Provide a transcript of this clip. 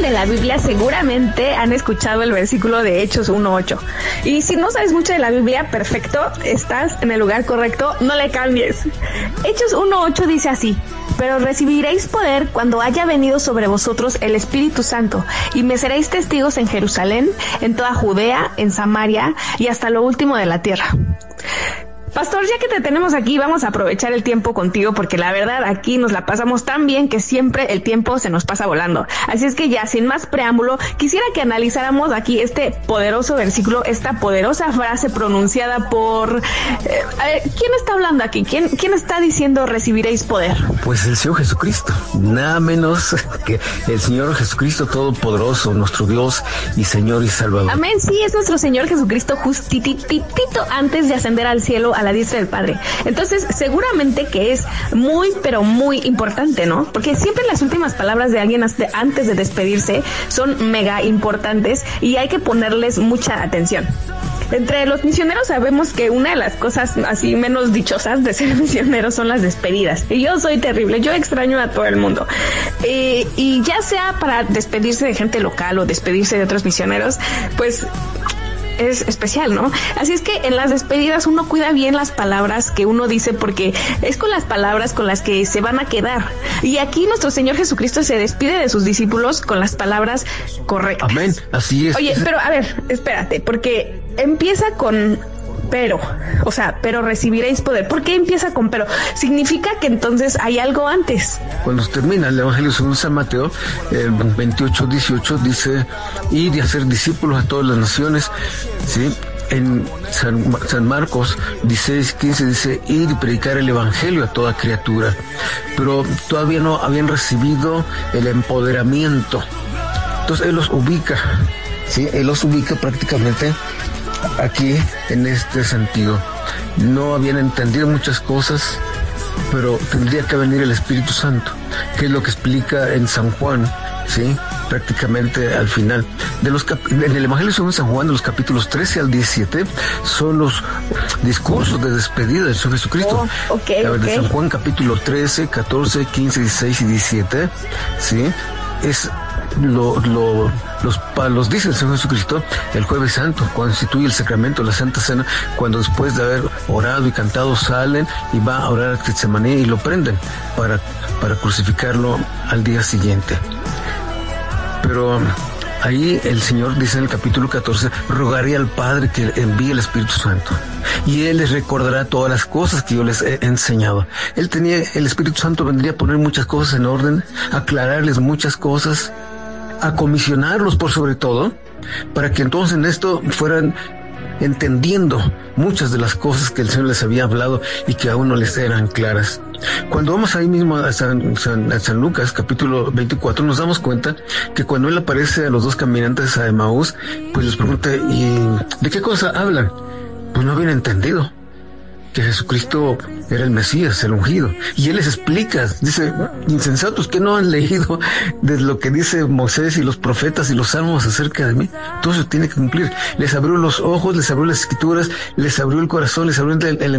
de la Biblia seguramente han escuchado el versículo de Hechos 1:8. Y si no sabes mucho de la Biblia, perfecto, estás en el lugar correcto, no le cambies. Hechos 1:8 dice así: pero recibiréis poder cuando haya venido sobre vosotros el Espíritu Santo, y me seréis testigos en Jerusalén, en toda Judea, en Samaria y hasta lo último de la tierra. Pastor, ya que te tenemos aquí, vamos a aprovechar el tiempo contigo, porque la verdad aquí nos la pasamos tan bien que siempre el tiempo se nos pasa volando. Así es que ya, sin más preámbulo, quisiera que analizáramos aquí este poderoso versículo, esta poderosa frase pronunciada por... ¿quién está hablando aquí? ¿Quién está diciendo recibiréis poder? Pues el Señor Jesucristo, nada menos que el Señor Jesucristo Todopoderoso, nuestro Dios y Señor y Salvador. Amén, sí, es nuestro Señor Jesucristo justititito antes de ascender al cielo a la diestra del Padre. Entonces, seguramente que es muy, pero muy importante, ¿no? Porque siempre las últimas palabras de alguien antes de despedirse son mega importantes y hay que ponerles mucha atención. Entre los misioneros sabemos que una de las cosas así menos dichosas de ser misionero son las despedidas. Y yo soy terrible, yo extraño a todo el mundo. Y ya sea para despedirse de gente local o despedirse de otros misioneros, pues... es especial, ¿no? Así es que en las despedidas uno cuida bien las palabras que uno dice, porque es con las palabras con las que se van a quedar. Y aquí nuestro Señor Jesucristo se despide de sus discípulos con las palabras correctas. Amén, así es. Oye, pero a ver, espérate, porque empieza con... pero recibiréis poder. ¿Por qué empieza con pero? Significa que entonces hay algo antes. Cuando termina el Evangelio según San Mateo, 28:18 dice: ir y hacer discípulos a todas las naciones, ¿sí? En San Marcos 16:15 dice: ir y predicar el Evangelio a toda criatura. Pero todavía no habían recibido el empoderamiento. Entonces Él los ubica, ¿sí? Él los ubica prácticamente aquí en este sentido. No habían entendido muchas cosas, pero tendría que venir el Espíritu Santo, que es lo que explica en San Juan, ¿sí? Prácticamente al final. En el Evangelio según San Juan, de los capítulos 13 al 17, son los discursos de despedida del Señor Jesucristo. De San Juan capítulo 13, 14, 15, 16 y 17, ¿sí? Es... los dice el Señor Jesucristo el Jueves Santo, cuando instituye el sacramento de la Santa Cena, cuando después de haber orado y cantado salen y va a orar a Getsemaní y lo prenden para crucificarlo al día siguiente. Pero ahí el Señor dice en el capítulo 14: rogaré al Padre que envíe el Espíritu Santo, y Él les recordará todas las cosas que yo les he enseñado. El Espíritu Santo vendría a poner muchas cosas en orden, a aclararles muchas cosas, a comisionarlos por sobre todo, para que entonces en esto fueran entendiendo muchas de las cosas que el Señor les había hablado y que aún no les eran claras. Cuando vamos ahí mismo a San Lucas, capítulo 24, nos damos cuenta que cuando Él aparece a los dos caminantes a Emaús, pues les pregunta: ¿y de qué cosa hablan? Pues no habían entendido que Jesucristo era el Mesías, el ungido. Y Él les explica, dice: insensatos, que no han leído de lo que dice Moisés y los profetas y los salmos acerca de mí. Todo eso tiene que cumplir. Les abrió los ojos, les abrió las escrituras, les abrió el corazón, les abrió el